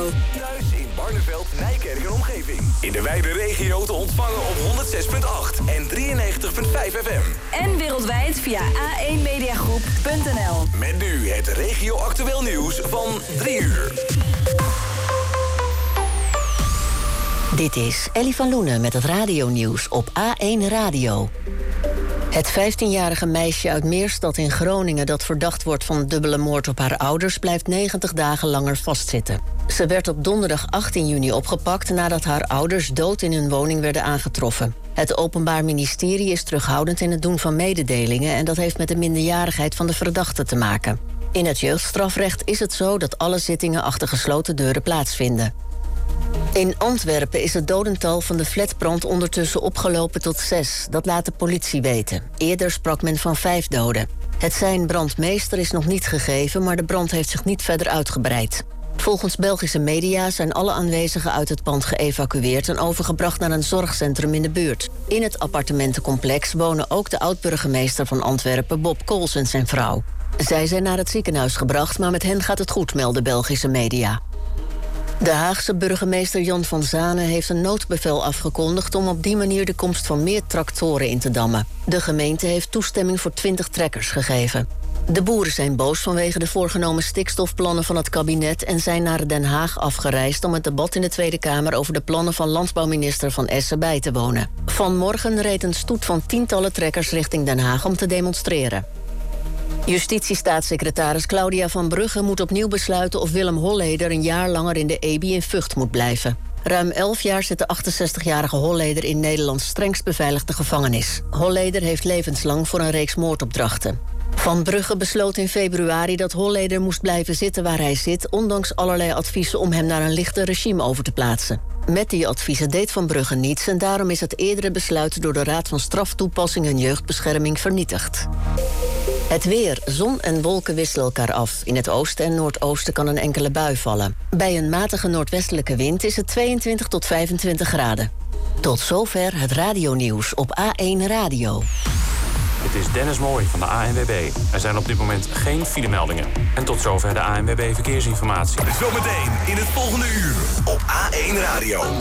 Radio. Thuis in Barneveld, Nijkerk en omgeving. In de wijde regio te ontvangen op 106.8 en 93.5 FM. En wereldwijd via a1mediagroep.nl. Met nu het regio-actueel nieuws van 3 uur. Dit is Ellie van Loenen met het radionieuws op A1 Radio. Het 15-jarige meisje uit Meerstad in Groningen dat verdacht wordt van dubbele moord op haar ouders blijft 90 dagen langer vastzitten. Ze werd op donderdag 18 juni opgepakt nadat haar ouders dood in hun woning werden aangetroffen. Het Openbaar Ministerie is terughoudend in het doen van mededelingen en dat heeft met de minderjarigheid van de verdachte te maken. In het jeugdstrafrecht is het zo dat alle zittingen achter gesloten deuren plaatsvinden. In Antwerpen is het dodental van de flatbrand ondertussen opgelopen tot 6. Dat laat de politie weten. Eerder sprak men van 5 doden. Het sein brandmeester is nog niet gegeven, maar de brand heeft zich niet verder uitgebreid. Volgens Belgische media zijn alle aanwezigen uit het pand geëvacueerd en overgebracht naar een zorgcentrum in de buurt. In het appartementencomplex wonen ook de oud-burgemeester van Antwerpen, Bob Kools en zijn vrouw. Zij zijn naar het ziekenhuis gebracht, maar met hen gaat het goed, melden Belgische media. De Haagse burgemeester Jan van Zanen heeft een noodbevel afgekondigd om op die manier de komst van meer tractoren in te dammen. De gemeente heeft toestemming voor 20 trekkers gegeven. De boeren zijn boos vanwege de voorgenomen stikstofplannen van het kabinet en zijn naar Den Haag afgereisd om het debat in de Tweede Kamer over de plannen van landbouwminister Van Essen bij te wonen. Vanmorgen reed een stoet van tientallen trekkers richting Den Haag om te demonstreren. Justitiestaatssecretaris Claudia van Brugge moet opnieuw besluiten of Willem Holleder een jaar langer in de EBI in Vught moet blijven. Ruim 11 jaar zit de 68-jarige Holleder in Nederlands strengst beveiligde gevangenis. Holleder heeft levenslang voor een reeks moordopdrachten. Van Brugge besloot in februari dat Holleder moest blijven zitten waar hij zit, ondanks allerlei adviezen om hem naar een lichter regime over te plaatsen. Met die adviezen deed Van Brugge niets en daarom is het eerdere besluit door de Raad van Straftoepassing en Jeugdbescherming vernietigd. Het weer. Zon en wolken wisselen elkaar af. In het oosten en noordoosten kan een enkele bui vallen. Bij een matige noordwestelijke wind is het 22 tot 25 graden. Tot zover het radionieuws op A1 Radio. Dit is Dennis Mooij van de ANWB. Er zijn op dit moment geen filemeldingen. En tot zover de ANWB Verkeersinformatie. Zometeen in het volgende uur op A1 Radio.